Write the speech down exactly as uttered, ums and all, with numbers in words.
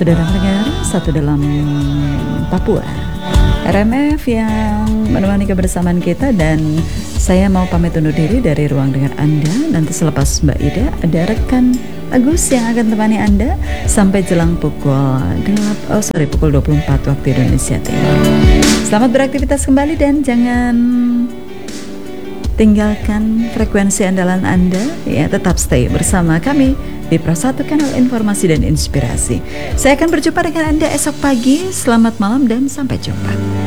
Saudara pendengar, satu dalam Papua R M F yang menemani kebersamaan kita, dan saya mau pamit undur diri dari ruang dengar Anda. Nanti selepas Mbak Ida ada rekan Agus yang akan temani Anda sampai jelang pukul delapan, oh sorry pukul dua puluh empat waktu Indonesia Timur. Selamat beraktivitas kembali dan jangan tinggalkan frekuensi andalan Anda, ya, tetap stay bersama kami di Pro satu Kanal Informasi dan Inspirasi. Saya akan berjumpa dengan Anda esok pagi. Selamat malam dan sampai jumpa.